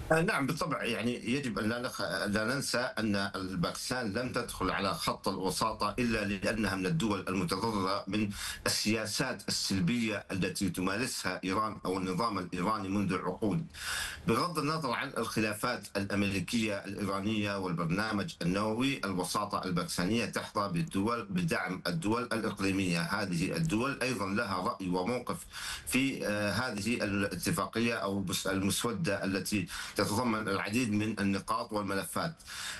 نعم بالطبع، يعني يجب أن لا ننسى أن الباكستان لم تدخل على خط الوساطة إلا لأنها من الدول المتضررة من السياسات السلبية التي تمارسها إيران أو النظام الإيراني منذ عقود. بغض النظر عن الخلافات الأمريكية الإيرانية والبرنامج النووي، الوساطة الباكستانية تحظى بدعم الدول الإقليمية. هذه الدول أيضا لها رأي وموقف في هذه الاتفاقية أو المسودة التي تتضمن العديد من النقاط والملفات.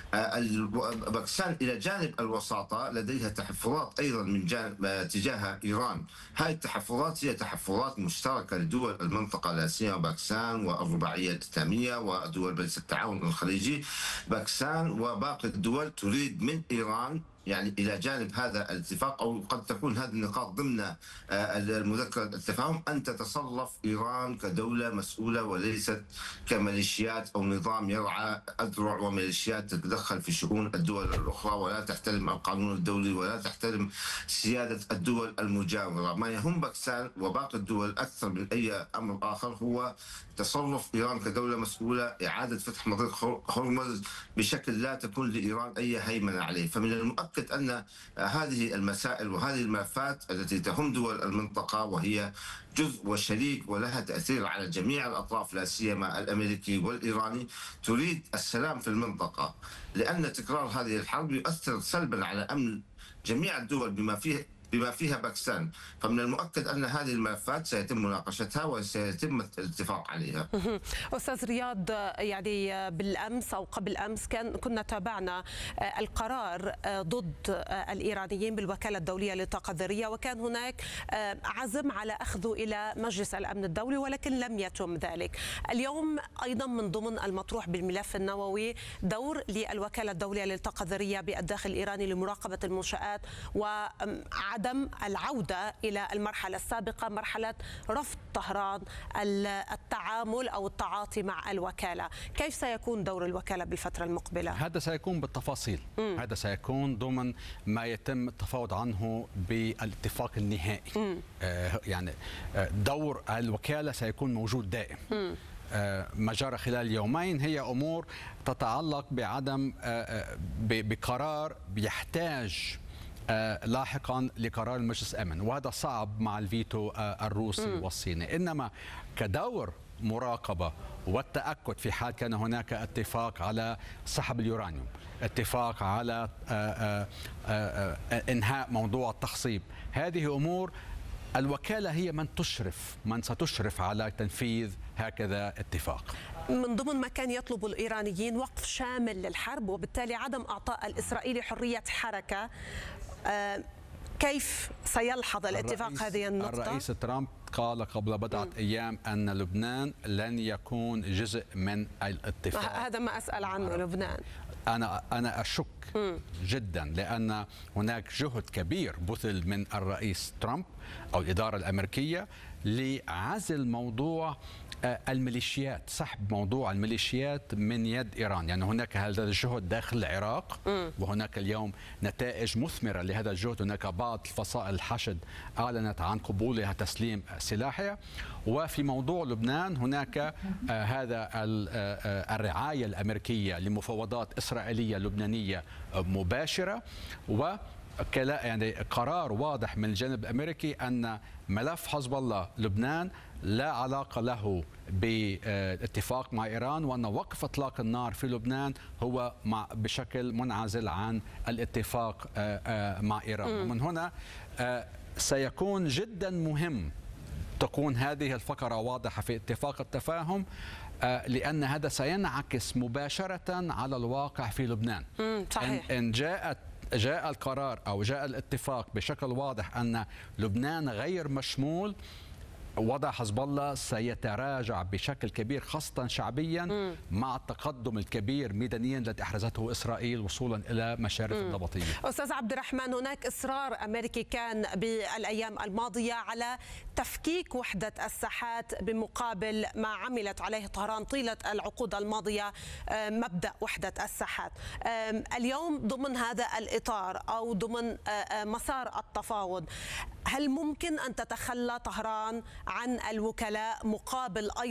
باكستان إلى جانب الوساطة لديها تحفظات أيضا من جانب تجاه إيران. هذه التحفظات هي تحفظات مشتركة لدول المنطقة، لا سيما باكستان والرباعية الإسلامية ودول مجلس التعاون الخليجي. باكستان وباقي الدول تريد من إيران، يعني إلى جانب هذا الاتفاق، أو قد تكون هذه النقاط ضمن المذكرة التفاهم، أن تتصرف إيران كدولة مسؤولة وليست كميليشيات أو نظام يرعى أذرع وميليشيات تتدخل في شؤون الدول الأخرى ولا تحترم القانون الدولي ولا تحترم سيادة الدول المجاورة. ما يهم باكستان وباقي الدول أكثر من أي أمر آخر هو تصرف إيران كدولة مسؤولة، إعادة فتح مضيق هرمز بشكل لا تكون لإيران أي هيمنة عليه. فمن المؤكد أن هذه المسائل وهذه الملفات التي تهم دول المنطقة، وهي جزء وشريك ولها تأثير على جميع الأطراف لا سيما الأمريكي والإيراني، تريد السلام في المنطقة، لأن تكرار هذه الحرب يؤثر سلبا على أمن جميع الدول بما فيها باكستان. فمن المؤكد أن هذه الملفات سيتم مناقشتها وسيتم الاتفاق عليها. أستاذ رياض، يعني بالأمس أو قبل أمس كنا تابعنا القرار ضد الإيرانيين بالوكالة الدولية للطاقة الذرية، وكان هناك عزم على أخذه إلى مجلس الأمن الدولي ولكن لم يتم ذلك. اليوم أيضا من ضمن المطروح بالملف النووي دور للوكالة الدولية للطاقة الذرية بالداخل الإيراني لمراقبة المنشآت وعدم العودة إلى المرحلة السابقة، مرحلة رفض طهران التعامل أو التعاطي مع الوكالة. كيف سيكون دور الوكالة بالفترة المقبلة؟ هذا سيكون بالتفاصيل. هذا سيكون ضمن ما يتم التفاوض عنه بالاتفاق النهائي. يعني دور الوكالة سيكون موجود دائم. ما جرى خلال يومين هي أمور تتعلق بعدم بقرار بيحتاج لاحقا لقرار المجلس الأمن، وهذا صعب مع الفيتو الروسي والصيني. إنما كدور مراقبة والتأكد في حال كان هناك اتفاق على سحب اليورانيوم، اتفاق على إنهاء موضوع التخصيب، هذه أمور الوكالة هي من ستشرف على تنفيذ هكذا اتفاق. من ضمن ما كان يطلب الإيرانيين وقف شامل للحرب وبالتالي عدم إعطاء الإسرائيلي حرية حركة. كيف سيلحظ الاتفاق هذه النقطة؟ الرئيس ترامب قال قبل بضعة أيام أن لبنان لن يكون جزء من الاتفاق. هذا ما أسأل عنه. لبنان أنا أشك جدا، لأن هناك جهد كبير بذل من الرئيس ترامب أو الإدارة الأمريكية لعزل موضوع الميليشيات، سحب موضوع الميليشيات من يد إيران. يعني هناك هذا الجهد داخل العراق، وهناك اليوم نتائج مثمرة لهذا الجهد. هناك بعض فصائل الحشد أعلنت عن قبولها تسليم سلاحها. وفي موضوع لبنان هناك هذا الرعاية الأمريكية لمفاوضات إسرائيلية لبنانية مباشرة، يعني قرار واضح من الجانب الأمريكي أن ملف حزب الله لبنان لا علاقة له باتفاق مع إيران، وأن وقف إطلاق النار في لبنان هو بشكل منعزل عن الاتفاق مع إيران. ومن هنا سيكون جدا مهم تكون هذه الفقرة واضحة في اتفاق التفاهم، لأن هذا سينعكس مباشرة على الواقع في لبنان. صحيح. إن جاء القرار أو جاء الاتفاق بشكل واضح أن لبنان غير مشمول، وضع حزب الله سيتراجع بشكل كبير خاصة شعبيا مع التقدم الكبير ميدانيا الذي أحرزته إسرائيل وصولا إلى مشارف النبطية. أستاذ عبد الرحمن، هناك إصرار أمريكي كان بالأيام الماضية على تفكيك وحدة الساحات بمقابل ما عملت عليه طهران طيلة العقود الماضية، مبدأ وحدة الساحات. اليوم ضمن هذا الإطار أو ضمن مسار التفاوض، هل ممكن أن تتخلى طهران عن الوكلاء مقابل